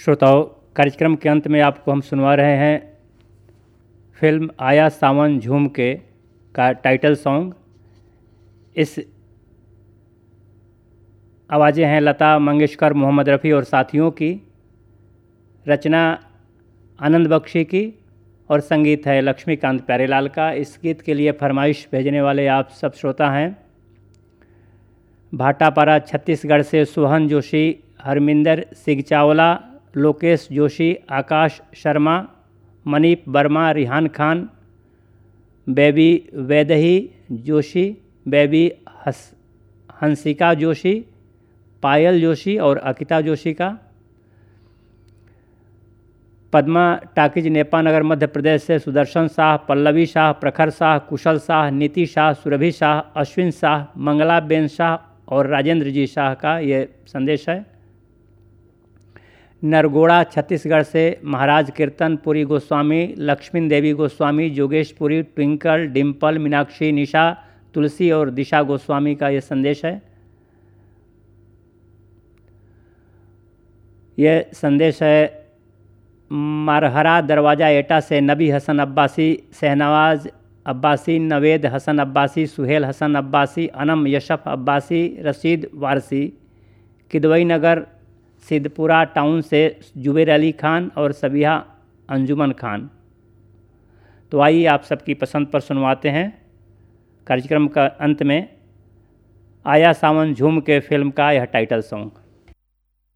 श्रोताओं, कार्यक्रम के अंत में आपको हम सुनवा रहे हैं फिल्म आया सावन झूम के का टाइटल सॉन्ग। इस आवाज़ें हैं लता मंगेशकर, मोहम्मद रफ़ी और साथियों की, रचना आनंद बख्शी की और संगीत है लक्ष्मीकांत प्यारेलाल का। इस गीत के लिए फरमाइश भेजने वाले आप सब श्रोता हैं भाटापारा छत्तीसगढ़ से सोहन जोशी, हरमिंदर सिंह चावला, लोकेश जोशी, आकाश शर्मा, मनीप वर्मा, रिहान खान, बेबी वैदही जोशी, बेबी हंसिका जोशी, पायल जोशी और अकिता जोशी का। पद्मा टाकीज नेपा नगर मध्य प्रदेश से सुदर्शन शाह, पल्लवी शाह, प्रखर शाह, कुशल शाह, नीति शाह, सुरभि शाह, अश्विन शाह, मंगला बेन शाह और राजेंद्र जी शाह का ये संदेश है। नरगोड़ा छत्तीसगढ़ से महाराज कीर्तनपुरी गोस्वामी, लक्ष्मी देवी गोस्वामी, जोगेशपुरी, ट्विंकल, डिम्पल, मीनाक्षी, निशा, तुलसी और दिशा गोस्वामी का ये संदेश है। ये संदेश है मारहरा दरवाज़ा एटा से नबी हसन अब्बासी, शहनवाज अब्बासी, नवेद हसन अब्बासी, सुहेल हसन अब्बासी, अनम यशफ अब्बासी, रशीद वारसी, किदवई नगर सिद्धपुरा टाउन से जुबेर अली खान और सबिहा अंजुमन खान। तो आइए आप सबकी पसंद पर सुनवाते हैं कार्यक्रम का अंत में आया सावन झूम के फिल्म का यह टाइटल सॉन्ग।